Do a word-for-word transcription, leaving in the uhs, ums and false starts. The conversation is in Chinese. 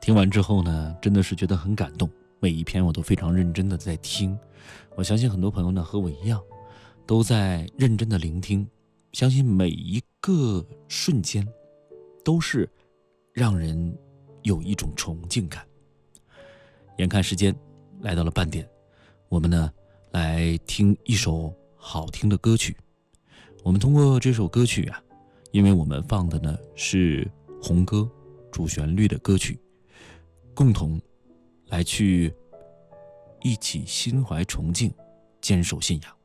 听完之后呢，真的是觉得很感动，每一篇我都非常认真的在听。我相信很多朋友呢和我一样，都在认真的聆听，相信每一个瞬间都是让人有一种崇敬感。眼看时间来到了半点，我们呢来听一首好听的歌曲。我们通过这首歌曲啊，因为我们放的呢是红歌主旋律的歌曲，共同来去一起心怀崇敬，坚守信仰。